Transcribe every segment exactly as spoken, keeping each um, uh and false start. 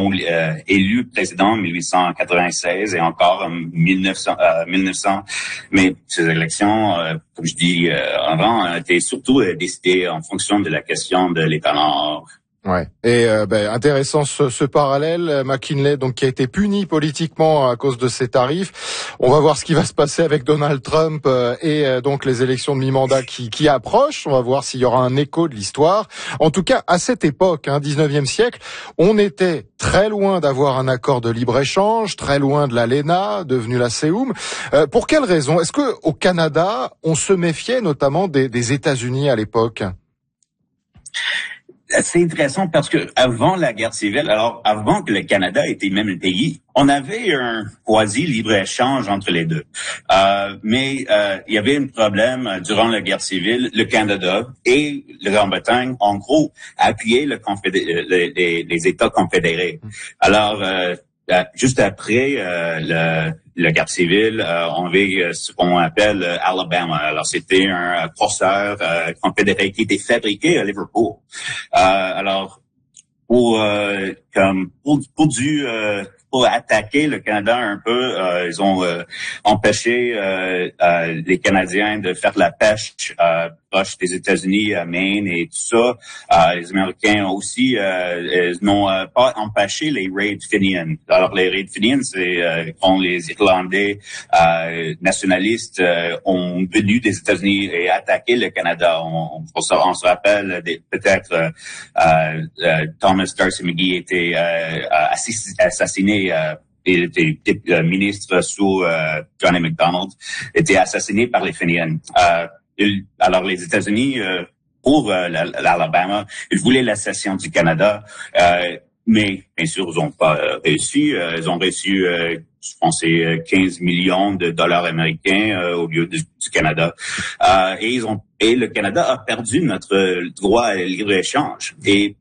ont euh, élu président en mille huit cent quatre-vingt-seize et encore en mille neuf cents, euh, mille neuf cents. Mais ces élections, euh, comme je dis euh, avant, étaient surtout euh, décidées en fonction de la question de l'État Nord. Ouais. Et euh, ben, intéressant ce, ce parallèle. McKinley, donc, qui a été puni politiquement à cause de ses tarifs. On va voir ce qui va se passer avec Donald Trump euh, et euh, donc les élections de mi-mandat qui, qui approchent. On va voir s'il y aura un écho de l'histoire. En tout cas, à cette époque, hein, dix-neuvième siècle, on était très loin d'avoir un accord de libre-échange, très loin de la L E N A, devenue la C E U M. Euh, pour quelle raison? Est-ce que au Canada, on se méfiait notamment des, des États-Unis à l'époque? C'est intéressant parce que avant la guerre civile, alors avant que le Canada était même un pays, on avait un quasi libre-échange entre les deux. Euh, mais euh, il y avait un problème euh, durant la guerre civile. Le Canada et la Grande-Bretagne, en gros, appuyaient le confédé- les, les, les États confédérés. Alors, euh, Euh, juste après euh, le, la guerre civile, euh, on avait euh, ce qu'on appelle euh, Alabama. Alors, c'était un euh, crosseur euh, confédéré qui était fabriqué à Liverpool. Euh, alors, pour euh, comme pour, pour du euh, pour attaquer le Canada un peu, euh, ils ont euh, empêché euh, euh, les Canadiens de faire de la pêche euh, proche des États-Unis, à Maine et tout ça. Euh, les Américains aussi euh, n'ont euh, pas empêché les raids Fenians. Alors les raids Fenians, c'est euh, quand les Irlandais euh, nationalistes euh, ont venu des États-Unis et attaqué le Canada. On, on, se, on se rappelle des, peut-être euh, euh, Thomas D'Arcy McGee était euh, assassiné. Euh, il était euh, ministre sous euh, Johnny MacDonald, était assassiné par les Fenians. Euh, il, alors les États-Unis, euh, pour euh, l'Alabama, ils voulaient la cession du Canada, euh, mais bien sûr, ils n'ont pas euh, réussi. Euh, ils ont reçu, euh, je pense, c'est quinze millions de dollars américains euh, au lieu du, du Canada. Euh, et ils ont et le Canada a perdu notre droit à libre-échange. Et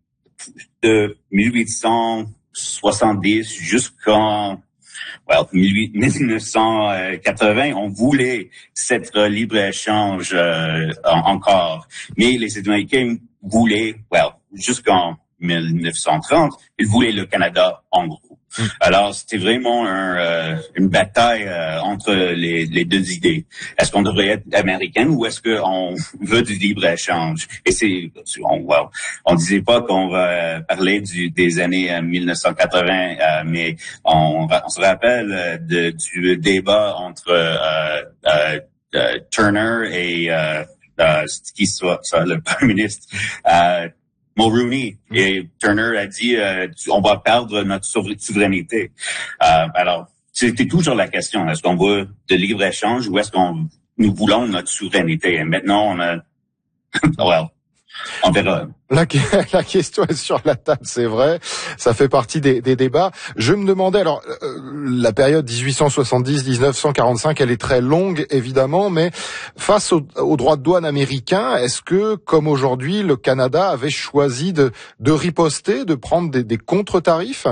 de mille huit cent soixante-dix jusqu'en well, mille neuf cent quatre-vingts, on voulait cette libre-échange euh, encore. Mais les Américains voulaient, well, jusqu'en mille neuf cent trente, ils voulaient le Canada en gros. Alors, c'était vraiment un, euh, une bataille euh, entre les, les deux idées. Est-ce qu'on devrait être américain ou est-ce qu'on veut du libre-échange? Et c'est, on, well, on disait pas qu'on va parler du, des années euh, mille neuf cent quatre-vingts, euh, mais on, on se rappelle de, du débat entre euh, euh, euh, Turner et euh, euh, qui soit ça, le premier ministre. Euh, Mulroney et Turner a dit euh, on va perdre notre souveraineté. Euh, alors, c'était toujours la question. Est-ce qu'on veut de libre-échange ou est-ce qu'on nous voulons notre souveraineté? Et maintenant, on a... well, on verra. La, la question est sur la table, c'est vrai. Ça fait partie des, des débats. Je me demandais, alors, euh, la période dix-huit cent soixante-dix à dix-neuf cent quarante-cinq, elle est très longue, évidemment, mais face au, au droit de douane américain, est-ce que, comme aujourd'hui, le Canada avait choisi de, de riposter, de prendre des, des contre-tarifs?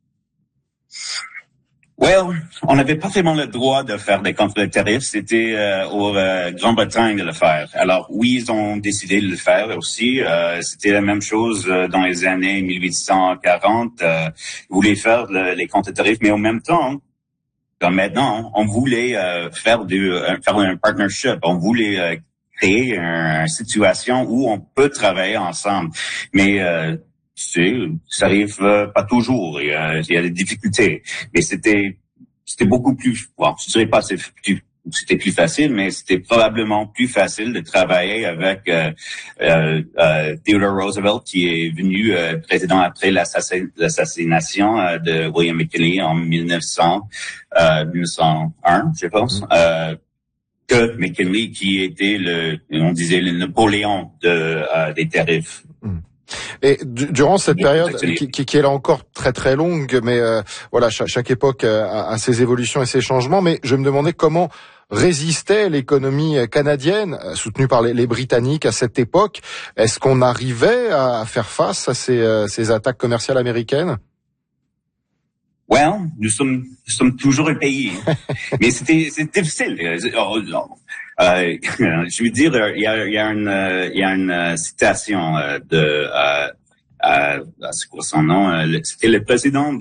Well, on n'avait pas vraiment le droit de faire des contre-tarifs. C'était euh, aux euh, Grande-Bretagne de le faire. Alors oui, ils ont décidé de le faire aussi. Euh, c'était la même chose euh, dans les années mille huit cent quarante. Euh, ils voulaient faire le, les contre-tarifs, mais en même temps, comme maintenant, on voulait euh, faire du euh, faire un partnership. On voulait euh, créer une, une situation où on peut travailler ensemble. Mais euh, Tu sais, ça arrive euh, pas toujours. Il y, a, il y a des difficultés, mais c'était c'était beaucoup plus. Bon, je dirais pas c'est plus, c'était plus facile, mais c'était probablement plus facile de travailler avec euh, euh, euh, Theodore Roosevelt, qui est venu euh, président après l'assassin, l'assassination euh, de William McKinley en mille neuf cents, euh, mille neuf cent un, je pense. Mm. Euh, que McKinley, qui était le, on disait le Napoléon de euh, des tarifs. Mm. Et durant cette période, qui, qui, qui est là encore très très longue, mais euh, voilà, chaque, chaque époque a, a ses évolutions et ses changements, mais je me demandais comment résistait l'économie canadienne, soutenue par les, les Britanniques à cette époque. Est-ce qu'on arrivait à faire face à ces, euh, ces attaques commerciales américaines? Well, nous sommes, nous sommes toujours un pays, mais c'était, c'est difficile. Oh, non. Euh, je veux dire, il y a, il y a une, il y a une citation de, euh, euh, c'est quoi son nom? C'était le président